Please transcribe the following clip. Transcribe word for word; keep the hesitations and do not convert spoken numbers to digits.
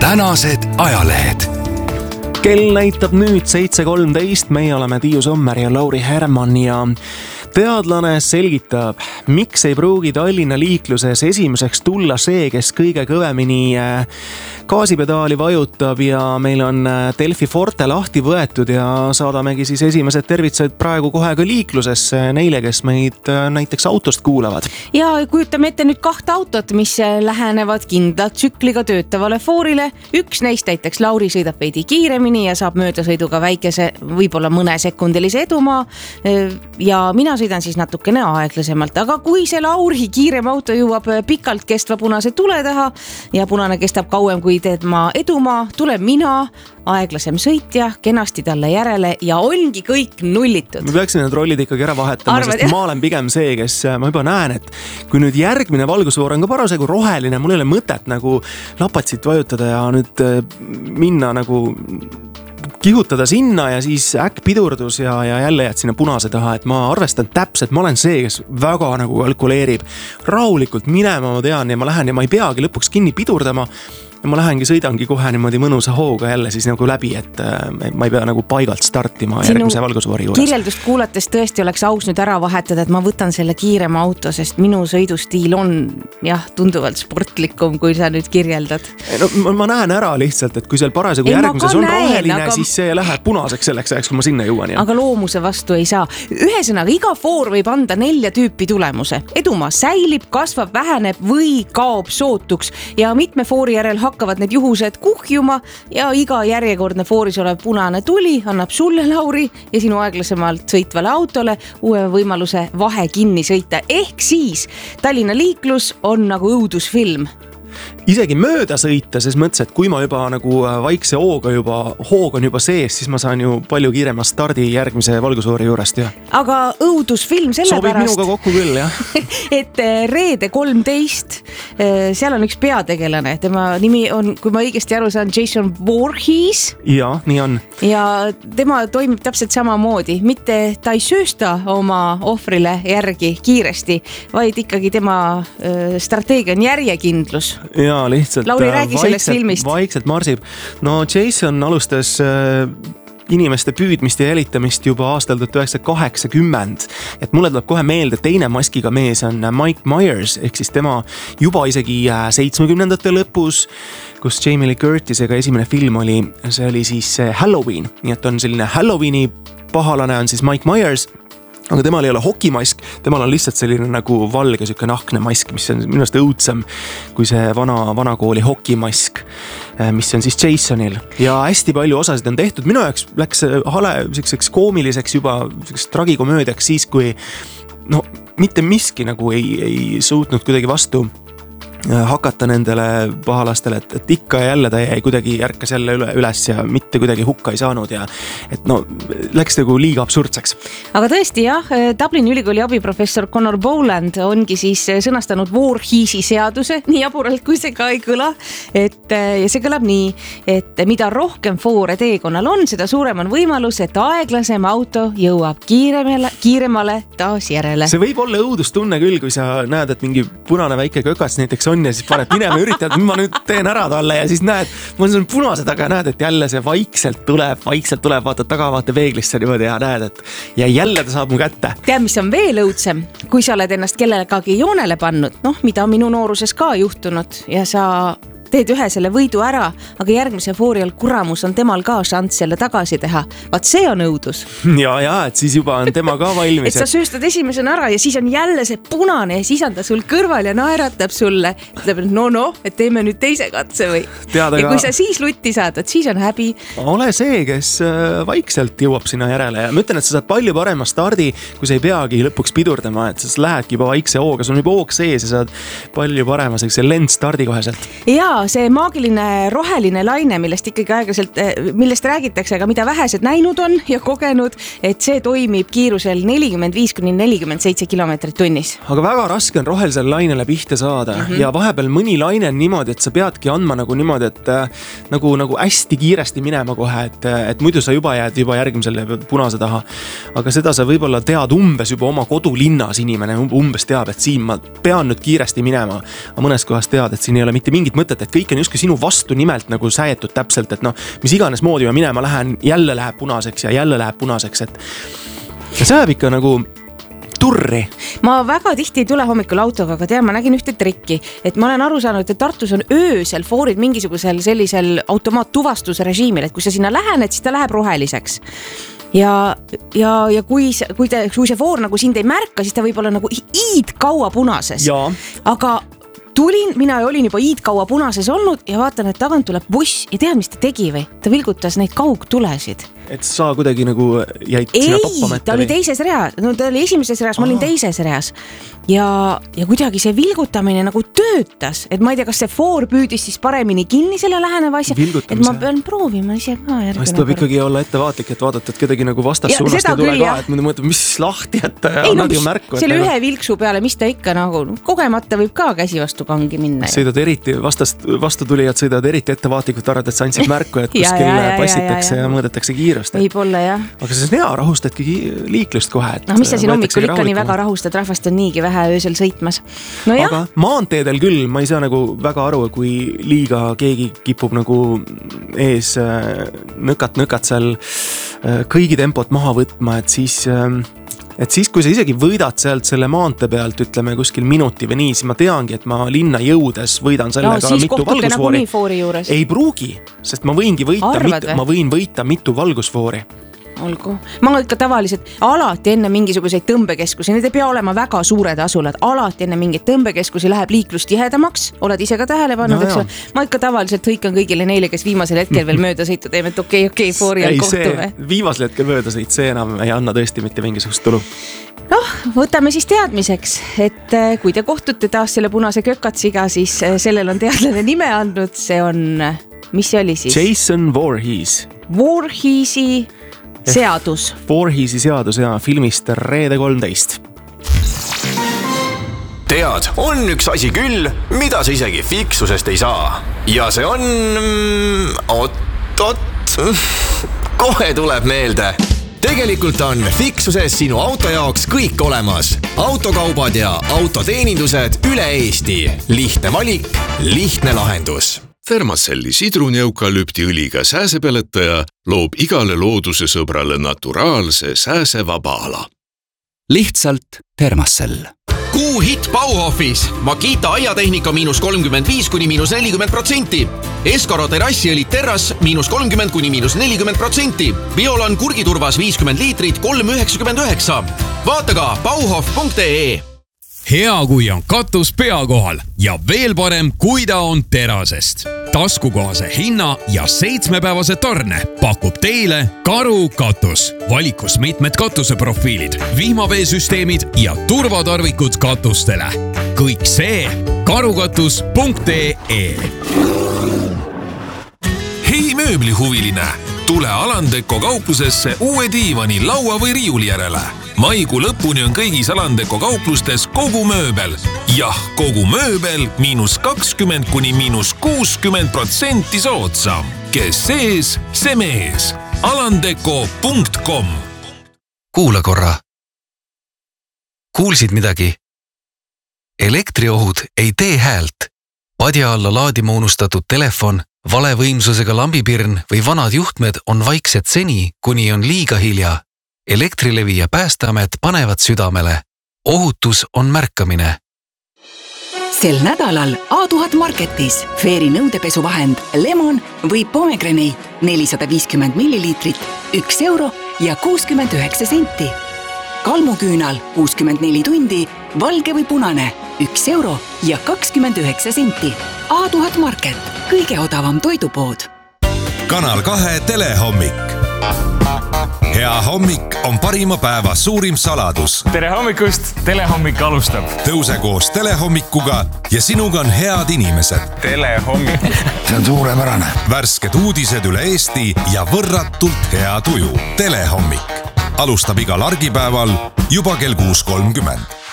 tänased ajalehed. Kell näitab nüüd seitse kolmteist, meie oleme Tiiu Sommer ja Lauri Herman ja teadlane selgitab, miks ei pruugi Tallinna liikluses esimeseks tulla see, kes kõige kõvemini gaasipedaali vajutab ja meil on Delfi Forte lahti võetud ja saadamegi siis esimesed tervitused praegu kohe ka liiklusesse neile, kes meid näiteks autost kuulavad. Ja kujutame ette nüüd kahte autot, mis lähenevad kindla tsükliga töötavale foorile. Üks neist näiteks Lauri sõidab veidi kiiremini ja saab möödasõiduga väikese, võib-olla mõne sekundilise edumaa ja mina sõidan siis natukene aeglasemalt, aga kui see Lauri kiirem auto jõuab pikalt kestva punase tule taha ja punane kestab kauem kui tema edumaa, tuleb mina, aeglasem sõitja, kenasti talle järele ja ongi kõik nullitud. Me peaksime need rollid ikkagi ära vahetama, Arvad, sest jah? ma olen pigem see, kes ma juba näen, et kui nüüd järgmine valgusfoor on ka parasjagu roheline, mul ei ole mõtet nagu lapatsit vajutada ja nüüd minna nagu kihutada sinna ja siis äkk pidurdus ja, ja jälle jääd sinna punase taha, et ma arvestan täpselt, ma olen see, kes väga nagu kalkuleerib rahulikult minema, ma tean ja ma lähen ja ma ei peagi lõpuks kinni pidurdama ja ma lähengi, sõidangi kohe niimoodi mõnusa hooga jälle siis nagu läbi, et ma ei pea nagu paigalt startima Sinu järgmise valgusfoori juures. Kirjeldust kuulates tõesti oleks aus nüüd ära vahetada, et ma võtan selle kiirema auto, sest minu sõidustiil on jah, tunduvalt sportlikum, kui sa nüüd kirjeldad. No, ma, ma näen ära lihtsalt, et kui seal parasjagu Ei, ma järgmises ka on näen, roheline, aga- siis see läheb punaseks selleks ajaks, kui ma sinna jõuan. Ja. Aga loomuse vastu ei saa. Ühesõnaga, iga foor võib anda nelja tüüpi tulemuse. Edumaa säilib, kasvab, väheneb või kaob sootuks ja mitme foori järel hakkavad need juhused kuhjuma ja iga järjekordne fooris olev punane tuli annab sulle, Lauri, ja sinu aeglasemalt sõitvale autole uue võimaluse vahe kinni sõita. Ehk siis Tallinna liiklus on nagu õudusfilm. Isegi mööda sõita, ses mõttes, et kui ma juba nagu vaikse hooga juba, hoog on juba sees, siis ma saan ju palju kiirema stardi järgmise valgusfoori juurest. Ja. Aga õudusfilm Sobib sellepärast, minuga kokku küll, jah. et reede kolmteist, seal on üks peategelane, tema nimi on, kui ma õigesti aru saan, Jason Voorhees. Ja, nii on. Ja tema toimib täpselt samamoodi, mitte ta ei söösta oma ohvrile järgi kiiresti, vaid ikkagi tema öö, strateegia on järjekindlus. Ja lihtsalt Lauri, räägi vaikselt, sellest filmist. Vaikselt marsib. No Jason alustas äh, inimeste püüdmist ja jälitamist juba aastal tuhat üheksasada kaheksakümmend. Et mulle tuleb kohe meelde, teine maskiga mees on Mike Myers, ehk siis tema juba isegi seitsmekümnendate lõpus, kus Jamie Lee Curtisega esimene film oli, see oli siis Halloween. Nii et on selline Halloweeni pahalane on siis Mike Myers, aga temal ei ole hokimask, temal on lihtsalt selline nagu valge süke nahkne mask, mis on minust õudsem kui see vana, vanakooli hokimask, mis on siis Jasonil. Ja hästi palju osasid on tehtud. Minu jaoks läks hale selliseks koomiliseks juba tragikomöödiaks siis, kui no, mitte miski nagu ei, ei suutnud kuidagi vastu hakata nendele pahalastele, et, et ikka ja jälle ta jäi kuidagi järkas jälle üle, üles ja mitte kuidagi hukka ei saanud ja et no, läks nagu liiga absurdseks. Aga tõesti jah, Dublini ülikooli abiprofessor Connor Boland ongi siis sõnastanud Voorheesi seaduse, nii jaburalt kui see ka ei kõla, et ja see kõlab nii, et mida rohkem foore teekonnal on, seda suurem on võimalus, et aeglasem auto jõuab kiiremale, kiiremale taas järele. See võib olla õudustunne küll, kui sa näed, et mingi punane väike kökas näiteks on ja siis paned minema ja üritad, ma nüüd teen ära talle ja siis näed, ma olen punase taga, näed, et jälle see vaikselt tuleb, vaikselt tuleb, vaatad taga, vaata peeglisse niimoodi ja näed, et ja jälle ta saab mu kätte. Tead, mis on veel õudsem, kui sa oled ennast kellegagi joonele pannud, noh, mida minu nooruses ka juhtunud ja sa teed ühe selle võidu ära, aga järgmise foori all kuramus on temal ka šanss selle tagasi teha. Vaat see on õudus. Ja, ja, et siis juba on tema ka valmis. et sa sööstad esimesena ära ja siis on jälle see punane ja siis on ta sul kõrval ja naeratab sulle. Ütleb, et no, no, et teeme nüüd teise katse või. Teada ja ka... kui sa siis lutti saad, et siis on häbi. Ole see, kes vaikselt jõuab sinna järele ja ma ütlen, et sa saad palju parema stardi, kui sa ei peagi lõpuks pidurdama, et sa lähedki juba vaikse hooga, sul on juba hoog sees ja saad palju parema sellise lend stardi koheselt. Ja see maagiline roheline laine, millest ikkagi aeglaselt, millest räägitakse, aga mida vähesed näinud on ja kogenud, et see toimib kiirusel nelikümmend viis kuni nelikümmend seitse kilomeetrit tunnis. Aga väga raske on rohelisele lainele pihta saada mm -hmm. ja vahepeal mõni laine on niimoodi, et sa peadki andma nagu niimoodi, et nagu, nagu hästi kiiresti minema kohe, et, et muidu sa juba jääd juba järgmisele punase taha. Aga seda sa võib-olla tead umbes juba oma kodulinnas inimene umbes teab, et siin ma pean nüüd kiiresti minema. Aga mõnes kohas tead, et siin ei ole mitte mingit mõtet, et kõik on justkui sinu vastu nimelt nagu säetud täpselt, et noh, mis iganes moodi ma minema lähen, jälle läheb punaseks ja jälle läheb punaseks, et ja see ajab ikka nagu turri. Ma väga tihti ei tule hommikul autoga, aga tean, ma nägin ühte trikki, et ma olen aru saanud, et Tartus on öösel foorid mingisugusel sellisel automaattuvastuse režiimil, et kui sa sinna lähened, siis ta läheb roheliseks. Ja, ja, ja kui, kui, te, kui see foor nagu sind ei märka, siis ta võib olla nagu iid kaua punases. Ja. Aga tulin, mina olin juba iid kaua punases olnud ja vaatan, et tagant tuleb buss ja tead, mis ta tegi või? Ta vilgutas neid kaugtulesid. Et sa kuidagi nagu jäid ei, sinna toppama? Ei, ta oli teises reas, no ta oli esimeses reas, ma olin teises reas ja, ja kuidagi see vilgutamine nagu töötas, et ma ei tea, kas see foor püüdis siis paremini kinni selle läheneva asja, et ma pean proovima ise ka järgmine. Mas tuleb ikkagi olla ettevaatlik, et vaadata, et kedagi nagu vastassuunast ei tule ka, et mõtleb, mis lahti, et ei, annad no, ju märku. Selle ühe vilksu peale, mis ta ikka nagu kogemata võib ka käsi vastu kangi minna. Sõidad eriti, vastast, vastutulijad sõidad eriti ettevaatlikult arvad, et sa andsid märku, et kuskil passitakse ja, ja, ja mõõdetakse kiirust. Võib-olla, jah. Aga see on hea, rahustadki liiklust kohe. No mis sa siin hommikul ikka nii väga rahustad, rahvast on niigi vähe öösel sõitmas. No jah. Aga maanteedel küll, ma ei saa nagu väga aru, kui liiga keegi kipub nagu ees nõkat-nõkat seal kõigi tempot maha võtma, et siis... Et siis, kui sa isegi võidad sealt selle maante pealt, ütleme kuskil minuti või nii, siis ma teangi, et ma linna jõudes võidan sellega no, mitu valgusfoori. Nagu ei pruugi, sest ma võingi võita, mit, ma võin võita mitu valgusfoori. Olgu. Ma ikka tavaliselt alati enne mingisuguseid tõmbekeskusi, need ei pea olema väga suured asulad, alati enne mingid tõmbekeskusi läheb liiklus tihedamaks, oled ise ka tähele pannud, no, eks ma ikka tavaliselt hõikan kõigile neile, kes viimasel hetkel veel mööda sõitu teeme, et okei, okei, foori all kohtume. Viimasel hetkel mööda sõit, see enam ei anna tõesti mitte mingisugust tulu. Noh, võtame siis teadmiseks, et kui te kohtute taas selle punase kökatsiga, siis sellel on teadlane nime andnud, see on, mis see oli siis? Jason Voorhees. Voorheesi seadus. Voorheesi seadus ja filmist Reede kolmteist. Tead, on üks asi küll, mida sa isegi fiksusest ei saa. Ja see on... Ot, ot, kohe tuleb meelde. Tegelikult on fiksuses sinu auto jaoks kõik olemas. Autokaubad ja autoteenindused üle Eesti. Lihtne valik, lihtne lahendus. Thermacelli sidruneukalüptiõliga sääsepeletaja loob igale looduse sõbrale naturaalse sääsevaba ala. Lihtsalt Thermacell. Kuu hit Bauhofis. Makita aiatehnika miinus kolmkümmend viis kuni miinus nelikümmend protsenti. Eskaro terassiõlit terras miinus kolmkümmend kuni miinus nelikümmend protsenti. Biolan kurgiturvas viiskümmend liitrit kolm üheksakümmend üheksa. Vaata ka bauhof punkt ee. Hea, kui on katus pea kohal ja veel parem, kui ta on terasest. Taskukohase hinna ja seitsmepäevase tarne pakub teile Karu katus. Valikus mitmed katuseprofiilid, vihmaveesüsteemid ja turvatarvikud katustele. Kõik see karukatus punkt ee. Hei mööblihuviline, tule Alandeko kauplusesse uue diivani, laua või riiuli järele. Maikuu lõpuni on kõigis Alandeko kauplustes kogu mööbel. Jah, kogu mööbel miinus kakskümmend kuni miinus kuuskümmend protsenti soodsam. Kes sees, see mees. alandeko punkt com. Kuula korra. Kuulsid midagi? Elektriohud ei tee häält. Padja alla laadima unustatud telefon, vale võimsusega lambipirn või vanad juhtmed on vaiksed seni, kuni on liiga hilja. Elektrilevi ja Päästeamet panevad südamele. Ohutus on märkamine. Sel nädalal A tuhat Marketis Fairy nõudepesuvahend Lemon või Pomegranate nelisada viiskümmend milliliitrit, üks euro ja kuuskümmend üheksa senti. Kalmuküünal kuuskümmend neli tundi, valge või punane, üks euro ja kakskümmend üheksa senti. A tuhat Market, kõige odavam toidupood. Kanal kahe telehommik. Hea hommik on parima päeva suurim saladus. Tere hommikust, telehommik alustab. Tõuse koos telehommikuga ja sinuga on head inimesed. Telehommik. See on suurepärane. Värsked uudised üle Eesti ja võrratult hea tuju. Telehommik alustab igal argipäeval juba kell kuus kolmkümmend.